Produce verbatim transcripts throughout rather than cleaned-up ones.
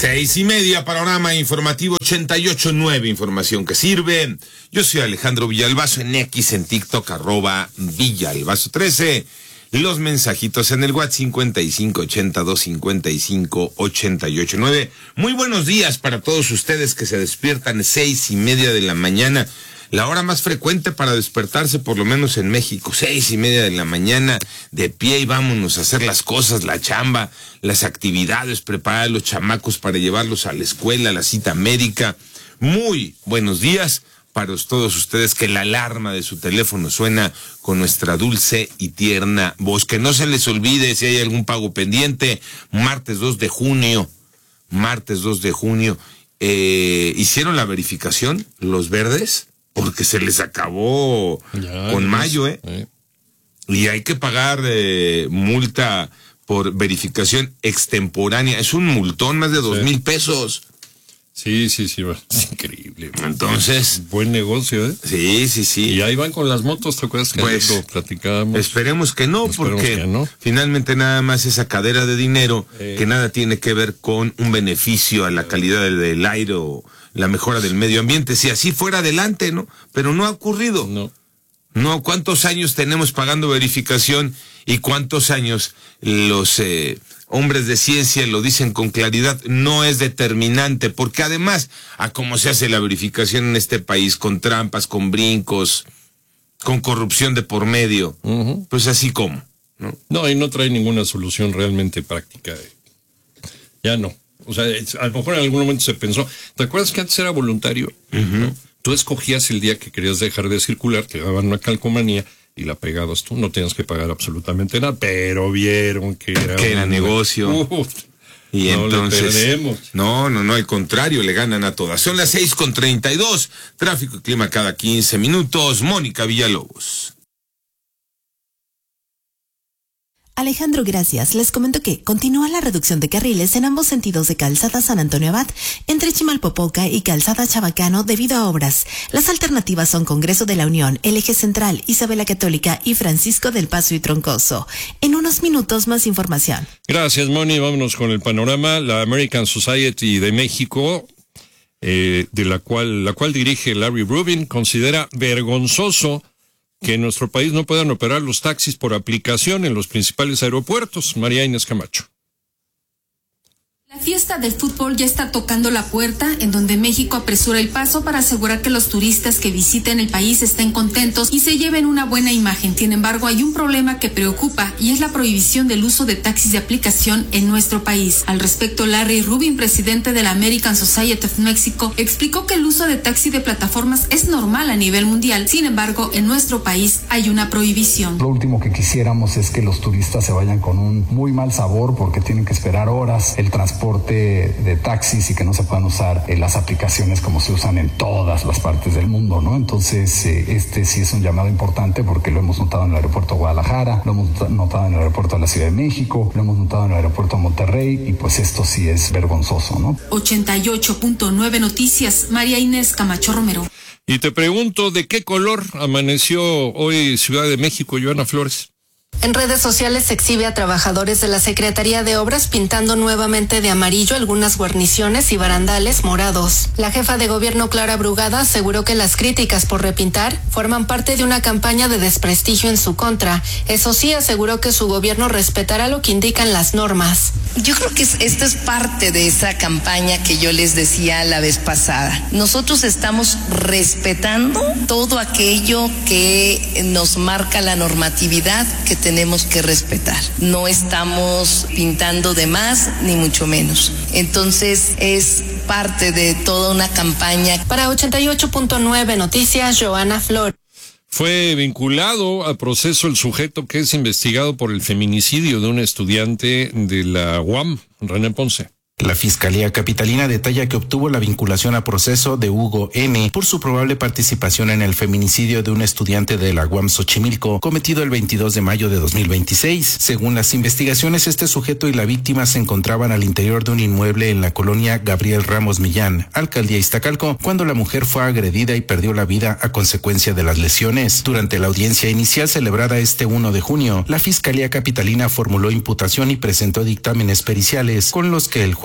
Seis y media, panorama informativo ochenta y ocho punto nueve, información que sirve. Yo soy Alejandro Villalbazo, en X, en TikTok, arroba Villalbazo trece. Los mensajitos en el WhatsApp cincuenta y cinco ochenta dos cincuenta y cinco ochenta y ocho nueve. Muy buenos días para todos ustedes que se despiertan seis y media de la mañana. La hora más frecuente para despertarse, por lo menos en México, seis y media de la mañana, de pie y vámonos a hacer las cosas, la chamba, las actividades, preparar a los chamacos para llevarlos a la escuela, a la cita médica. Muy buenos días para todos ustedes, que la alarma de su teléfono suena con nuestra dulce y tierna voz. Que no se les olvide si hay algún pago pendiente, martes dos de junio, martes dos de junio, eh, ¿hicieron la verificación, los verdes? Porque se les acabó ya, con mayo, ¿eh? ¿eh? Y hay que pagar eh, multa por verificación extemporánea. Es un multón, más de dos sí. mil pesos. Sí, sí, sí, es increíble. Entonces, buen negocio, ¿eh? Sí, sí, sí. Y ahí van con las motos, ¿te acuerdas que pues, lo platicábamos? Esperemos que no, esperemos porque que no. Finalmente nada más esa cadera de dinero eh. que nada tiene que ver con un beneficio a la calidad del, del aire o la mejora del medio ambiente. Si así fuera, adelante, ¿no? Pero no ha ocurrido. No. No, ¿cuántos años tenemos pagando verificación y cuántos años los eh, hombres de ciencia lo dicen con claridad? No es determinante, porque además, a cómo se hace la verificación en este país, con trampas, con brincos, con corrupción de por medio, uh-huh. pues así como, ¿no? No, y no trae ninguna solución realmente práctica. Ya no. O sea, a lo mejor en algún momento se pensó. ¿Te acuerdas que antes era voluntario? Uh-huh. ¿no? Tú escogías el día que querías dejar de circular, te daban una calcomanía y la pegabas tú, no tenías que pagar absolutamente nada, pero vieron que era, que era un negocio. Uh, y no entonces, le perdemos. No, no, no, al contrario, le ganan a todas. Son las seis con treinta y dos, tráfico y clima cada quince minutos. Mónica Villalobos. Alejandro, gracias. Les comento que continúa la reducción de carriles en ambos sentidos de Calzada San Antonio Abad, entre Chimalpopoca y Calzada Chabacano, debido a obras. Las alternativas son Congreso de la Unión, el Eje Central, Isabela Católica y Francisco del Paso y Troncoso. En unos minutos más información. Gracias, Moni. Vámonos con el panorama. La American Society de México, eh, de la cual, la cual dirige Larry Rubin, considera vergonzoso que en nuestro país no puedan operar los taxis por aplicación en los principales aeropuertos. María Inés Camacho. La fiesta del fútbol ya está tocando la puerta, en donde México apresura el paso para asegurar que los turistas que visiten el país estén contentos y se lleven una buena imagen. Sin embargo, hay un problema que preocupa y es la prohibición del uso de taxis de aplicación en nuestro país. Al respecto, Larry Rubin, presidente de la American Society of Mexico, explicó que el uso de taxi de plataformas es normal a nivel mundial. Sin embargo, en nuestro país hay una prohibición. Lo último que quisiéramos es que los turistas se vayan con un muy mal sabor porque tienen que esperar horas el transporte de taxis y que no se puedan usar eh, las aplicaciones como se usan en todas las partes del mundo, ¿no? Entonces, eh, este sí es un llamado importante porque lo hemos notado en el aeropuerto de Guadalajara, lo hemos notado en el aeropuerto de la Ciudad de México, lo hemos notado en el aeropuerto de Monterrey y pues esto sí es vergonzoso, ¿no? ochenta y ocho punto nueve Noticias, María Inés Camacho Romero. Y te pregunto, ¿de qué color amaneció hoy Ciudad de México, Joana Flores? En redes sociales se exhibe a trabajadores de la Secretaría de Obras pintando nuevamente de amarillo algunas guarniciones y barandales morados. La jefa de gobierno, Clara Brugada, aseguró que las críticas por repintar forman parte de una campaña de desprestigio en su contra. Eso sí, aseguró que su gobierno respetará lo que indican las normas. Yo creo que esto es parte de esa campaña que yo les decía la vez pasada. Nosotros estamos respetando todo aquello que nos marca la normatividad que tenemos que respetar. No estamos pintando de más, ni mucho menos. Entonces, es parte de toda una campaña. Para ochenta y ocho punto nueve Noticias, Joana Flores. Fue vinculado a proceso el sujeto que es investigado por el feminicidio de un estudiante de la U A M, René Ponce. La Fiscalía Capitalina detalla que obtuvo la vinculación a proceso de Hugo N. por su probable participación en el feminicidio de un estudiante de la U A M Xochimilco, cometido el veintidós de mayo de dos mil veintiséis. Según las investigaciones, este sujeto y la víctima se encontraban al interior de un inmueble en la colonia Gabriel Ramos Millán, alcaldía Iztacalco, cuando la mujer fue agredida y perdió la vida a consecuencia de las lesiones. Durante la audiencia inicial celebrada este primero de junio, la Fiscalía Capitalina formuló imputación y presentó dictámenes periciales con los que el juez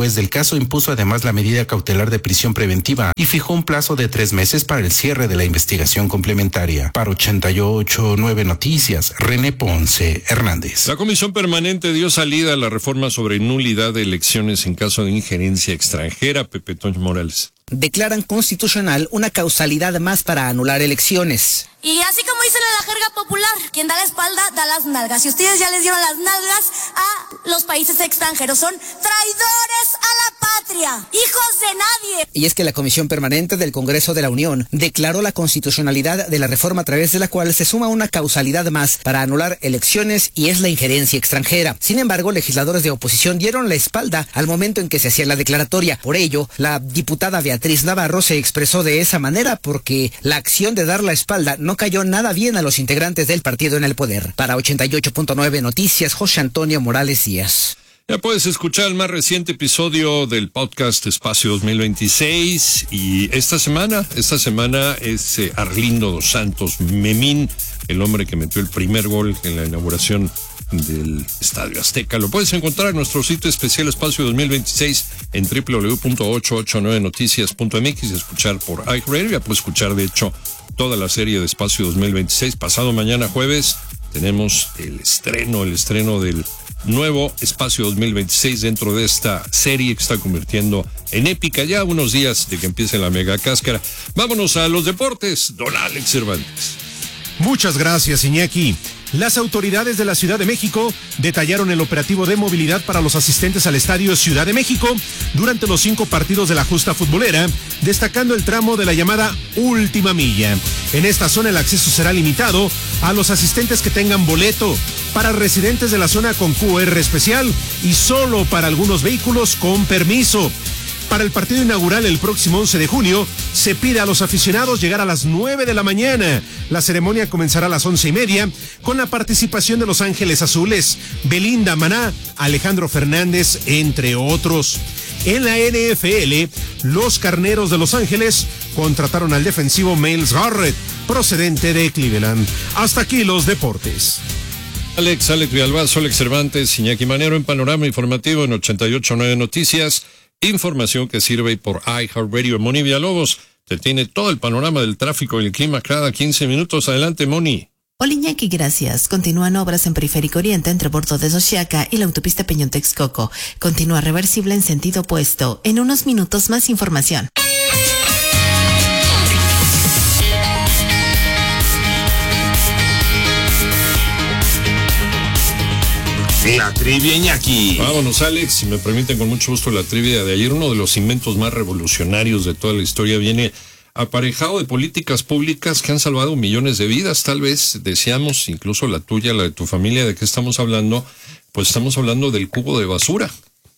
juez del caso impuso además la medida cautelar de prisión preventiva y fijó un plazo de tres meses para el cierre de la investigación complementaria. Para ochenta y ocho punto nueve Noticias, René Ponce Hernández. La Comisión Permanente dio salida a la reforma sobre nulidad de elecciones en caso de injerencia extranjera. Pepe Toño Morales. Declaran constitucional una causalidad más para anular elecciones. Y así como dicen en la jerga popular, quien da la espalda da las nalgas. Y ustedes ya les dieron las nalgas a los países extranjeros. Son traidores a la patria, hijos de nadie. Y es que la Comisión Permanente del Congreso de la Unión declaró la constitucionalidad de la reforma a través de la cual se suma una causalidad más para anular elecciones y es la injerencia extranjera. Sin embargo, legisladores de oposición dieron la espalda al momento en que se hacía la declaratoria. Por ello, la diputada Beatriz Navarro se expresó de esa manera porque la acción de dar la espalda no cayó nada bien a los integrantes del partido en el poder. Para ochenta y ocho punto nueve Noticias, José Antonio Morales Díaz. Ya puedes escuchar el más reciente episodio del podcast Espacio dos mil veintiséis y esta semana, esta semana es eh, Arlindo dos Santos Memín, el hombre que metió el primer gol en la inauguración del Estadio Azteca. Lo puedes encontrar en nuestro sitio especial Espacio dos mil veintiséis en doble u doble u doble u punto ochocientos ochenta y nueve noticias punto m x y escuchar por iHeartRadio. Ya puedes escuchar, de hecho, toda la serie de Espacio dos mil veintiséis. Pasado mañana jueves tenemos el estreno, el estreno del nuevo Espacio dos mil veintiséis dentro de esta serie que está convirtiendo en épica ya unos días de que empiece la mega cáscara. Vámonos a los deportes. Don Alex Cervantes. Muchas gracias, Iñaki. Las autoridades de la Ciudad de México detallaron el operativo de movilidad para los asistentes al Estadio Ciudad de México durante los cinco partidos de la justa futbolera, destacando el tramo de la llamada última milla. En esta zona el acceso será limitado a los asistentes que tengan boleto, para residentes de la zona con Q R especial y solo para algunos vehículos con permiso. Para el partido inaugural el próximo once de junio, se pide a los aficionados llegar a las nueve de la mañana. La ceremonia comenzará a las once y media con la participación de Los Ángeles Azules, Belinda Maná, Alejandro Fernández, entre otros. En la N F L, los Carneros de Los Ángeles contrataron al defensivo Myles Garrett, procedente de Cleveland. Hasta aquí los deportes. Alex, Alex Villalbazo, Alex Cervantes, Iñaki Manero en Panorama Informativo en ochenta y ocho punto nueve Noticias. Información que sirve por iHeartRadio. Moni Villalobos te tiene todo el panorama del tráfico y el clima cada quince minutos. Adelante, Moni. Hola, Iñaki, gracias. Continúan obras en Periférico Oriente entre Bordo de Xochiaca y la autopista Peñón-Texcoco. Continúa reversible en sentido opuesto. En unos minutos más información. La trivia, Iñaki. Vámonos, Alex, si me permiten con mucho gusto la trivia de ayer. Uno de los inventos más revolucionarios de toda la historia viene aparejado de políticas públicas que han salvado millones de vidas. Tal vez deseamos, incluso la tuya, la de tu familia, ¿de qué estamos hablando? Pues estamos hablando del cubo de basura.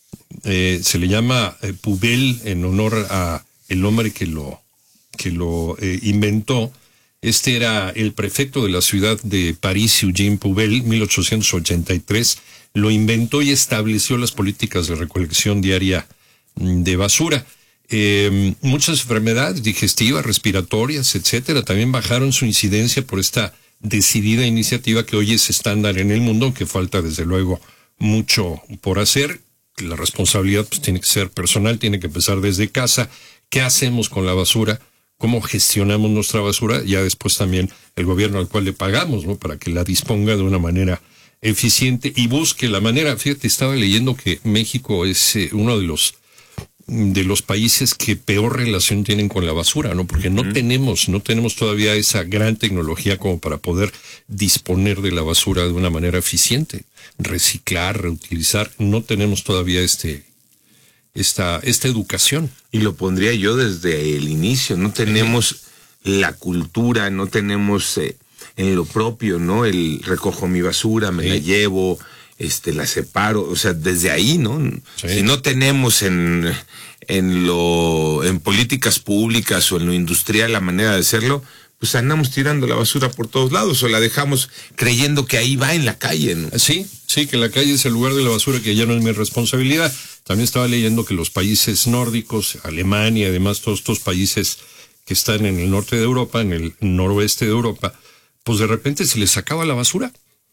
Eh, se le llama eh, Pubel en honor a el hombre que lo, que lo eh, inventó. Este era el prefecto de la ciudad de París, Eugène Pubel, mil ochocientos ochenta y tres. Lo inventó y estableció las políticas de recolección diaria de basura. Eh, muchas enfermedades digestivas, respiratorias, etcétera, también bajaron su incidencia por esta decidida iniciativa que hoy es estándar en el mundo, aunque falta desde luego mucho por hacer. La responsabilidad pues tiene que ser personal, tiene que empezar desde casa. ¿Qué hacemos con la basura? ¿Cómo gestionamos nuestra basura? Ya después también el gobierno al cual le pagamos, ¿no? Para que la disponga de una manera eficiente y busque la manera. Fíjate, estaba leyendo que México es eh, uno de los de los países que peor relación tienen con la basura, ¿no? Porque no uh-huh. tenemos, no tenemos todavía esa gran tecnología como para poder disponer de la basura de una manera eficiente. Reciclar, reutilizar, no tenemos todavía este esta esta educación. Y lo pondría yo desde el inicio, no tenemos uh-huh. la cultura, no tenemos eh, en lo propio, ¿no? El recojo mi basura, me sí. la llevo, este, la separo, o sea, desde ahí, ¿no? Sí. Si no tenemos en, en lo, en políticas públicas o en lo industrial la manera de hacerlo, pues andamos tirando la basura por todos lados o la dejamos creyendo que ahí va en la calle, ¿no? Sí, sí, que la calle es el lugar de la basura, que ya no es mi responsabilidad. También estaba leyendo que los países nórdicos, Alemania, además todos estos países que están en el norte de Europa, en el noroeste de Europa, pues de repente se les acaba la basura.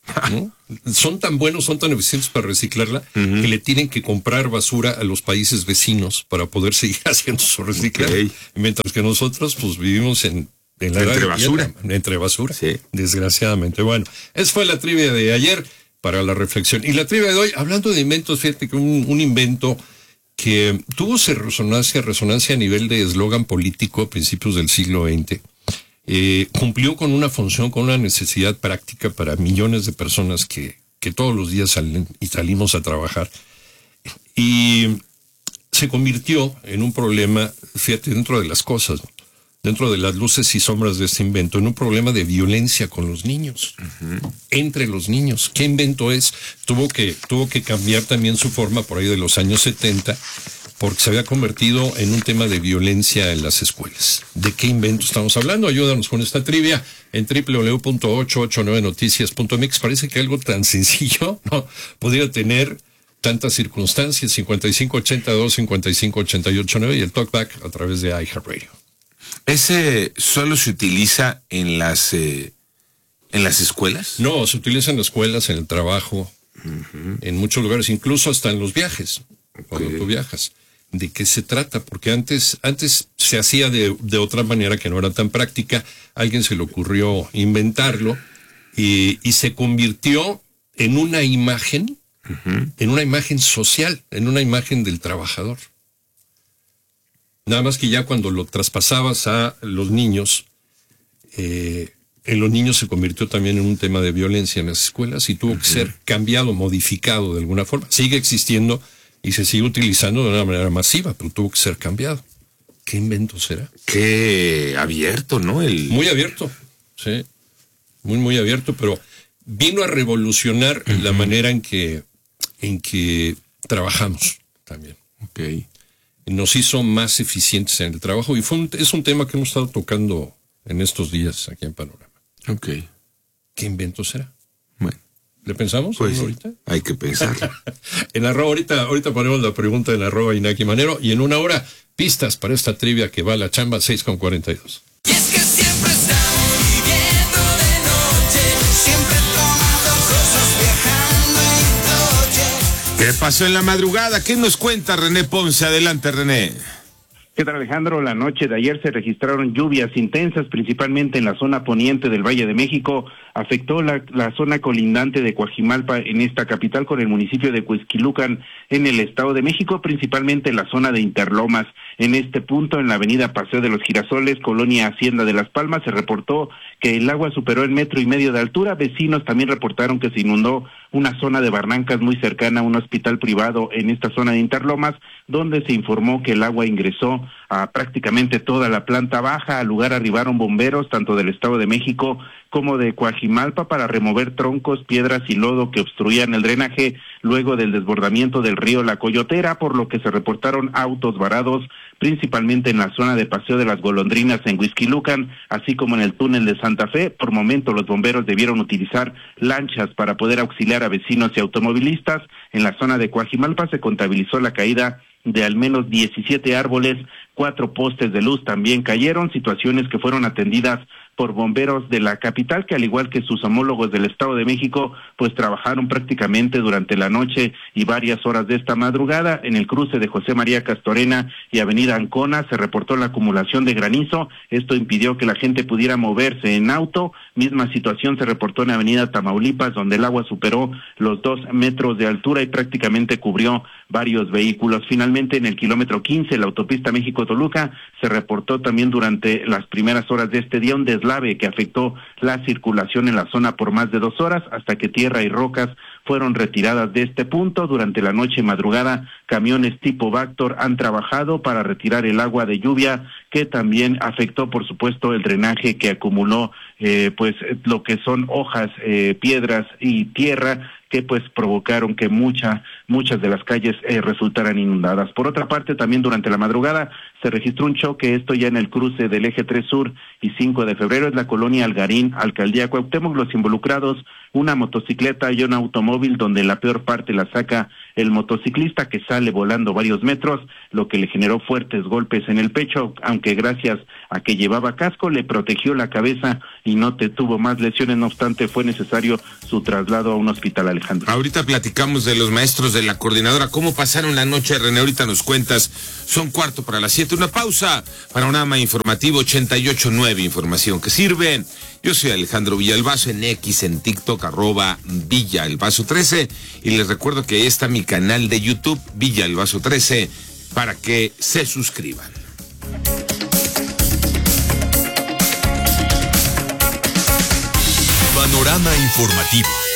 ¿no? Son tan buenos, son tan eficientes para reciclarla, uh-huh, que le tienen que comprar basura a los países vecinos para poder seguir haciendo su reciclaje. Okay. Mientras que nosotros pues vivimos en, en la entre basura. Tierra, entre basura, sí, desgraciadamente. Bueno, esa fue la trivia de ayer para la reflexión. Y la trivia de hoy, hablando de inventos, fíjate que un, un invento que tuvo resonancia, resonancia a nivel de eslogan político a principios del siglo veinte, eh, cumplió con una función, con una necesidad práctica para millones de personas que, que todos los días salen y salimos a trabajar. Y se convirtió en un problema, fíjate, dentro de las cosas, dentro de las luces y sombras de este invento, en un problema de violencia con los niños, uh-huh, entre los niños. ¿Qué invento es? Tuvo que, tuvo que cambiar también su forma por ahí de los años setenta, porque se había convertido en un tema de violencia en las escuelas. ¿De qué invento estamos hablando? Ayúdanos con esta trivia en doble u doble u doble u punto ocho ocho nueve noticias punto m x. Parece que algo tan sencillo no podría tener tantas circunstancias. cincuenta y cinco ochenta y dos, cincuenta y cinco ochenta y ocho nueve y el talkback a través de iHeartRadio. ¿Ese solo se utiliza en las eh, en las escuelas? No, se utiliza en las escuelas, en el trabajo, uh-huh, en muchos lugares, incluso hasta en los viajes, cuando okay, tú viajas. ¿De qué se trata? Porque antes antes se hacía de, de otra manera que no era tan práctica. Alguien se le ocurrió inventarlo y, y se convirtió en una imagen, uh-huh, en una imagen social, en una imagen del trabajador. Nada más que ya cuando lo traspasabas a los niños, eh, en los niños se convirtió también en un tema de violencia en las escuelas y tuvo uh-huh, que ser cambiado, modificado de alguna forma. Sigue existiendo y se sigue utilizando de una manera masiva, pero tuvo que ser cambiado. ¿Qué invento será? Qué abierto, ¿no? El... Muy abierto, sí. Muy, muy abierto, pero vino a revolucionar uh-huh, la manera en que, en que trabajamos también. Okay. Nos hizo más eficientes en el trabajo y fue un, es un tema que hemos estado tocando en estos días aquí en Panorama. Ok. ¿Qué invento será? Bueno. ¿Le pensamos pues ahorita? Hay que pensar. En arroba, ahorita, ahorita ponemos la pregunta en arroba Inaki Manero y en una hora pistas para esta trivia que va a la chamba seis con cuarenta y dos. Y es que siempre estamos viviendo de noche, siempre tomando cosas, viajando en coche. ¿Qué pasó en la madrugada? ¿Qué nos cuenta René Ponce? Adelante, René. ¿Qué tal, Alejandro? La noche de ayer se registraron lluvias intensas, principalmente en la zona poniente del Valle de México. Afectó la, la zona colindante de Coajimalpa en esta capital con el municipio de Cuixquilucan en el Estado de México, principalmente en la zona de Interlomas. En este punto, en la avenida Paseo de los Girasoles, colonia Hacienda de Las Palmas, se reportó que el agua superó el metro y medio de altura. Vecinos también reportaron que se inundó una zona de barrancas muy cercana a un hospital privado en esta zona de Interlomas, donde se informó que el agua ingresó a prácticamente toda la planta baja. Al lugar arribaron bomberos tanto del Estado de México como de Coajimalpa para remover troncos, piedras y lodo que obstruían el drenaje luego del desbordamiento del río La Coyotera, por lo que se reportaron autos varados principalmente en la zona de Paseo de las Golondrinas en Cuixquilucan, así como en el túnel de Santa Fe. Por momento los bomberos debieron utilizar lanchas para poder auxiliar a vecinos y automovilistas. En la zona de Coajimalpa se contabilizó la caída de al menos diecisiete árboles, cuatro postes de luz también cayeron, situaciones que fueron atendidas por bomberos de la capital, que al igual que sus homólogos del Estado de México, pues trabajaron prácticamente durante la noche y varias horas de esta madrugada. En el cruce de José María Castorena y Avenida Ancona se reportó la acumulación de granizo. Esto impidió que la gente pudiera moverse en auto. Misma situación se reportó en Avenida Tamaulipas, donde el agua superó los dos metros de altura y prácticamente cubrió varios vehículos. Finalmente, en el kilómetro quince, la autopista México-Toluca, se reportó también durante las primeras horas de este día un deslave que afectó la circulación en la zona por más de dos horas, hasta que tierra y rocas fueron retiradas de este punto. Durante la noche y madrugada, camiones tipo Vactor han trabajado para retirar el agua de lluvia, que también afectó, por supuesto, el drenaje que acumuló, eh, pues, lo que son hojas, eh, piedras y tierra, que pues provocaron que muchas muchas de las calles eh, resultaran inundadas. Por otra parte, también durante la madrugada se registró un choque, esto ya en el cruce del eje tres Sur y cinco de febrero, es la colonia Algarín, Alcaldía Cuauhtémoc. Los involucrados, una motocicleta y un automóvil automóvil donde la peor parte la saca el motociclista, que sale volando varios metros, lo que le generó fuertes golpes en el pecho, aunque gracias a que llevaba casco le protegió la cabeza y no te tuvo más lesiones. No obstante, fue necesario su traslado a un hospital, Alejandro. Ahorita platicamos de los maestros de la coordinadora, cómo pasaron la noche, René, ahorita nos cuentas. Son cuarto para las siete, una pausa. Panorama informativo ochenta y ocho nueve, información que sirve. Yo soy Alejandro Villalbazo, en X, en TikTok, arroba Villalbazo trece, y les recuerdo que ahí está mi canal de YouTube, Villalbazo trece, para que se suscriban. Panorama informativo.